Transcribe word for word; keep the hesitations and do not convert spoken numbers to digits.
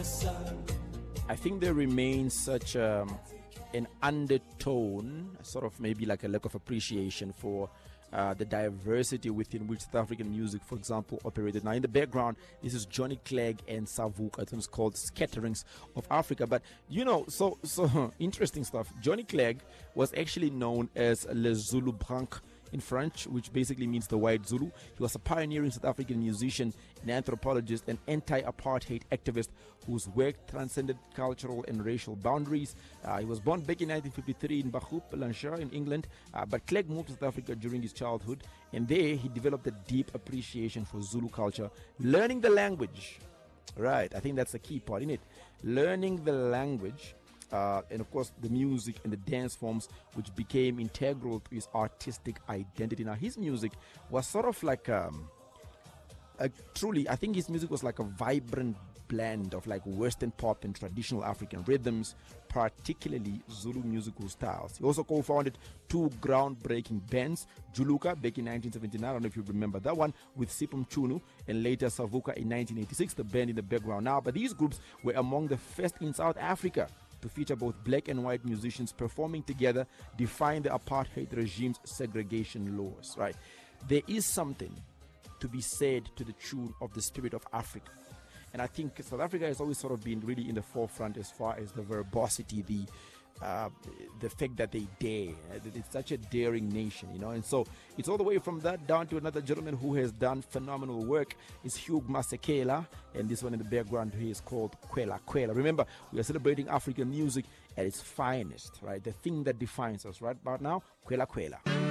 I think there remains such um, an undertone, sort of maybe like a lack of appreciation for uh, the diversity within which South African music, for example, operated. Now, in the background, this is Johnny Clegg and Savuka. I think it's called Scatterings of Africa. But, you know, so so interesting stuff. Johnny Clegg was actually known as Le Zulu Branc in French, which basically means the white Zulu. He was a pioneering South African musician, an anthropologist, and anti-apartheid activist whose work transcended cultural and racial boundaries. Uh, he was born back in nineteen fifty-three in Bagoop, Lancashire in England, uh, but Clegg moved to South Africa during his childhood, and there he developed a deep appreciation for Zulu culture, learning the language. Right, I think that's the key part, isn't it? Learning the language. Uh, and of course the music and the dance forms which became integral to his artistic identity. Now his music was sort of like um, a truly, I think his music was like a vibrant blend of like Western pop and traditional African rhythms, particularly Zulu musical styles. He also co-founded two groundbreaking bands, Juluka back in nineteen seventy-nine, I don't know if you remember that one, with Sipho Mchunu, and later Savuka in nineteen eighty-six, the band in the background now. But these groups were among the first in South Africa to feature both black and white musicians performing together, defying the apartheid regime's segregation laws, right? There is something to be said to the tune of the spirit of Africa. And I think South Africa has always sort of been really in the forefront as far as the verbosity, the uh, the fact that they dare. It's such a daring nation, you know. And so it's all the way from that down to another gentleman who has done phenomenal work. It's Hugh Masekela, and this one in the background here is called Kwela Kwela. Remember, we are celebrating African music at its finest, right? The thing that defines us, right? But now, Kwela Kwela.